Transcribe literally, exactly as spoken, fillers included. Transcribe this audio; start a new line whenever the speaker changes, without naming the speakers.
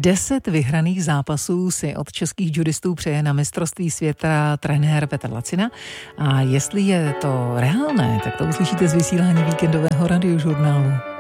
Deset vyhraných zápasů si od českých judistů přeje na mistrovství světa trenér Petr Lacina. A jestli je to reálné, tak to uslyšíte z vysílání víkendového radiožurnálu.